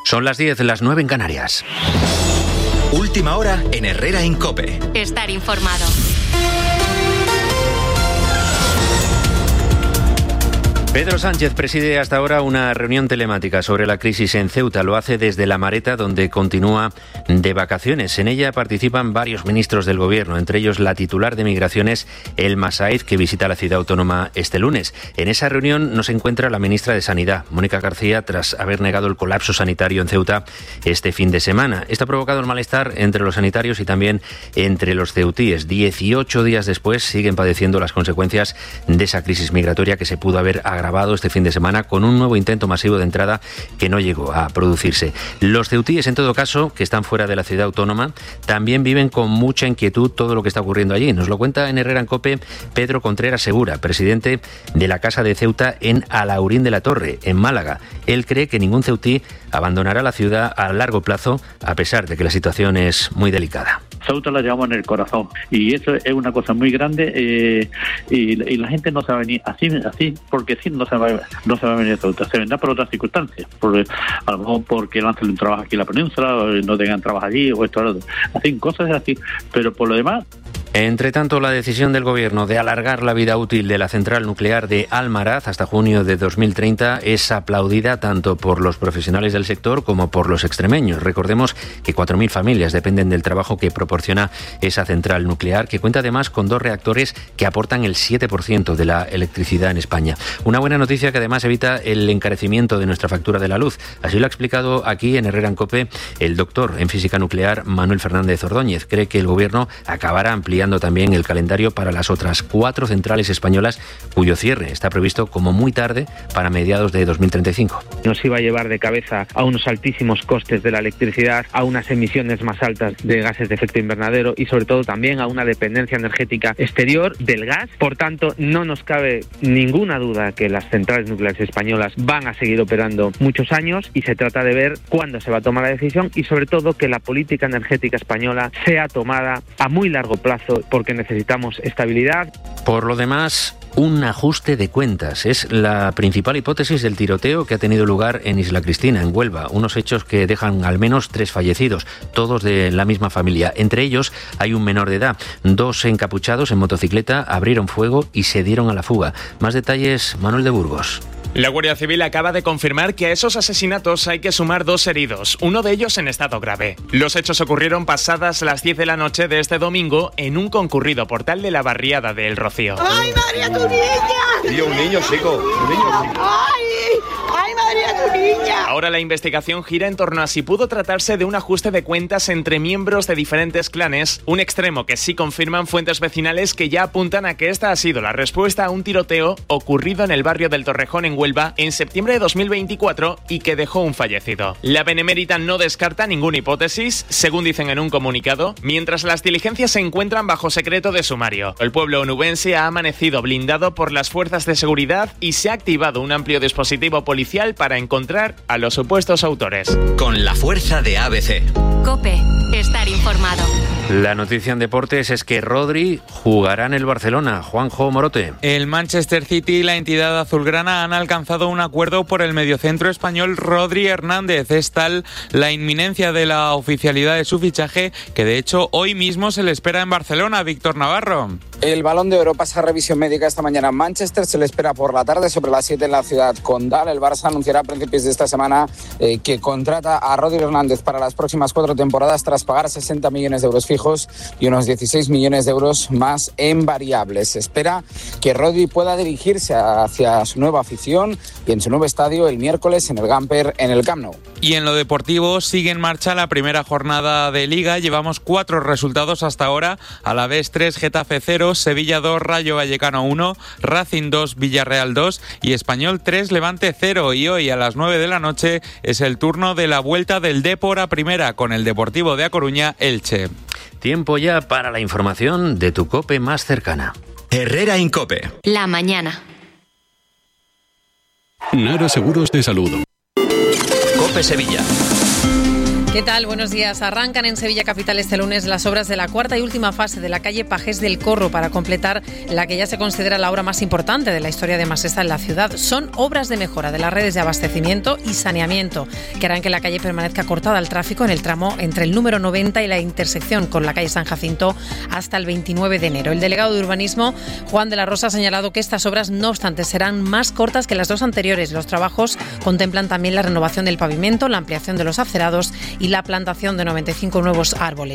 Son las 10, las 9 en Canarias. Última hora en Herrera en COPE. Estar informado. Pedro Sánchez preside hasta ahora una reunión telemática sobre la crisis en Ceuta. Lo hace desde La Mareta, donde continúa de vacaciones. En ella participan varios ministros del Gobierno, entre ellos la titular de Migraciones, Elma Saíz, que visita la ciudad autónoma este lunes. En esa reunión no se encuentra la ministra de Sanidad, Mónica García, tras haber negado el colapso sanitario en Ceuta este fin de semana. Esto ha provocado el malestar entre los sanitarios y también entre los ceutíes. 18 días después siguen padeciendo las consecuencias de esa crisis migratoria que se pudo haber agravado este fin de semana con un nuevo intento masivo de entrada que no llegó a producirse. Los ceutíes, en todo caso, que están fuera de la ciudad autónoma, también viven con mucha inquietud todo lo que está ocurriendo allí. Nos lo cuenta en Herrera en COPE Pedro Contreras Segura, presidente de la Casa de Ceuta en Alhaurín de la Torre, en Málaga. Él cree que ningún ceutí abandonará la ciudad a largo plazo, a pesar de que la situación es muy delicada. Ceuta la llevamos en el corazón y eso es una cosa muy grande y la gente no se va a venir así porque sí no se va a venir a Ceuta, se vendrá por otras circunstancias, a lo mejor porque no hacen un trabajo aquí en la península o no tengan trabajo allí o esto o lo otro, hacen cosas así, pero por lo demás. Entre tanto, la decisión del Gobierno de alargar la vida útil de la central nuclear de Almaraz hasta junio de 2030 es aplaudida tanto por los profesionales del sector como por los extremeños. Recordemos que 4.000 familias dependen del trabajo que proporciona esa central nuclear, que cuenta además con 2 reactores que aportan el 7% de la electricidad en España. Una buena noticia que además evita el encarecimiento de nuestra factura de la luz. Así lo ha explicado aquí en Herrera en COPE el doctor en física nuclear Manuel Fernández Ordóñez. Cree que el Gobierno acabará ampliando también el calendario para las otras 4 centrales españolas cuyo cierre está previsto como muy tarde para mediados de 2035. Nos iba a llevar de cabeza a unos altísimos costes de la electricidad, a unas emisiones más altas de gases de efecto invernadero y sobre todo también a una dependencia energética exterior del gas. Por tanto, no nos cabe ninguna duda que las centrales nucleares españolas van a seguir operando muchos años y se trata de ver cuándo se va a tomar la decisión y sobre todo que la política energética española sea tomada a muy largo plazo porque necesitamos estabilidad. Por lo demás, un ajuste de cuentas es la principal hipótesis del tiroteo que ha tenido lugar en Isla Cristina, en Huelva. Unos hechos que dejan al menos 3 fallecidos, todos de la misma familia. Entre ellos hay un menor de edad. 2 encapuchados en motocicleta abrieron fuego y se dieron a la fuga. Más detalles, Manuel de Burgos. La Guardia Civil acaba de confirmar que a esos asesinatos hay que sumar 2 heridos, uno de ellos en estado grave. Los hechos ocurrieron pasadas las 10 de la noche de este domingo en un concurrido portal de la barriada de El Rocío. ¡Ay, María, tu niña! Tío, un niño, chico. ¡Ay, María, tu niña! Ahora la investigación gira en torno a si pudo tratarse de un ajuste de cuentas entre miembros de diferentes clanes, un extremo que sí confirman fuentes vecinales que ya apuntan a que esta ha sido la respuesta a un tiroteo ocurrido en el barrio del Torrejón en Huelva en septiembre de 2024 y que dejó un fallecido. La Benemérita no descarta ninguna hipótesis, según dicen en un comunicado, mientras las diligencias se encuentran bajo secreto de sumario. El pueblo onubense ha amanecido blindado por las fuerzas de seguridad y se ha activado un amplio dispositivo policial para encontrar a los supuestos autores. Con la fuerza de ABC. COPE. Estar informado. La noticia en deportes es que Rodri jugará en el Barcelona. Juanjo Morote. El Manchester City y la entidad azulgrana han alcanzado un acuerdo por el mediocentro español Rodri Hernández. Es tal la inminencia de la oficialidad de su fichaje que de hecho hoy mismo se le espera en Barcelona. Víctor Navarro. El Balón de Oro pasa revisión médica esta mañana en Manchester, se le espera por la tarde sobre las 7 en la ciudad condal. El Barça anunciará a principios de esta semana que contrata a Rodri Hernández para las próximas 4 temporadas tras pagar 60 millones de euros fijos y unos 16 millones de euros más en variables. Se espera que Rodri pueda dirigirse hacia su nueva afición y en su nuevo estadio el miércoles en el Gamper en el Camp Nou. Y en lo deportivo sigue en marcha la primera jornada de Liga. Llevamos 4 resultados hasta ahora. Alavés 3, Getafe 0, Sevilla 2, Rayo Vallecano 1, Racing 2, Villarreal 2 y Español 3, Levante 0. Y hoy a las 9 de la noche es el turno de la vuelta del Depor a primera con el Deportivo de A Coruña Elche. Tiempo ya para la información de tu COPE más cercana. Herrera en COPE. La mañana. Nara Seguros de Salud. COPE Sevilla. ¿Qué tal? Buenos días. Arrancan en Sevilla capital este lunes las obras de la cuarta y última fase de la calle Pajés del Corro para completar la que ya se considera la obra más importante de la historia de Masesa en la ciudad. Son obras de mejora de las redes de abastecimiento y saneamiento que harán que la calle permanezca cortada al tráfico en el tramo entre el número 90 y la intersección con la calle San Jacinto hasta el 29 de enero. El delegado de Urbanismo, Juan de la Rosa, ha señalado que estas obras, no obstante, serán más cortas que las dos anteriores. Los trabajos contemplan también la renovación del pavimento, la ampliación de los acerados y la plantación de 95 nuevos árboles.